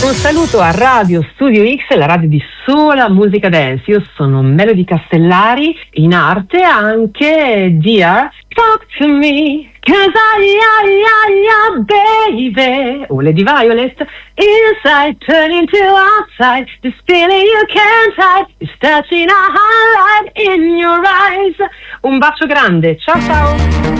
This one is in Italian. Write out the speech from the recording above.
Un saluto a Radio Studio X, la radio di sola musica dance. Io sono Melody Castellari, in arte anche Dear Talk to Me, 'cause baby, o Lady Violet, inside turning to outside, this feeling you can't hide, is touching a highlight in your eyes. Un bacio grande, ciao ciao!